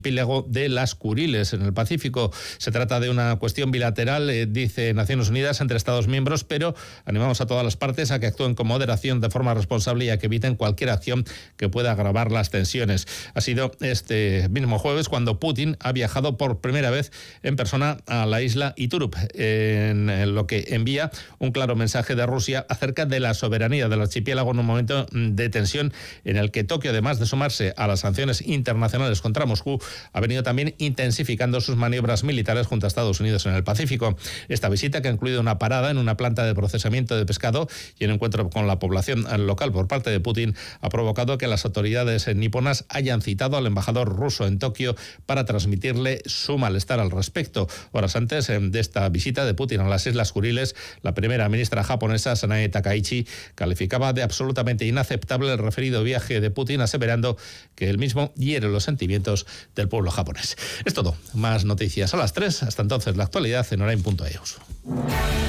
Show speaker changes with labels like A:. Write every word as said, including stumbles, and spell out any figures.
A: archipiélago de las Kuriles en el Pacífico. Se trata de una cuestión bilateral, eh, dice Naciones Unidas, entre Estados miembros, pero animamos a todas las partes a que actúen con moderación, de forma responsable y a que eviten cualquier acción que pueda agravar las tensiones. Ha sido este mismo jueves cuando Putin ha viajado por primera vez en persona a la isla Iturup, en lo que envía un claro mensaje de Rusia acerca de la soberanía del archipiélago en un momento de tensión en el que Tokio, además de sumarse a las sanciones internacionales contra Moscú, ha venido también intensificando sus maniobras militares junto a Estados Unidos en el Pacífico. Esta visita, que ha incluido una parada en una planta de procesamiento de pescado y un encuentro con la población local por parte de Putin, ha provocado que las autoridades niponas hayan citado al embajador ruso en Tokio para transmitirle su malestar al respecto. Horas antes de esta visita de Putin a las Islas Kuriles, la primera ministra japonesa, Sanae Takaichi, calificaba de absolutamente inaceptable el referido viaje de Putin, aseverando que el mismo hiere los sentimientos del pueblo japonés. Es todo. Más noticias a las tres. Hasta entonces, la actualidad en orain punto e u.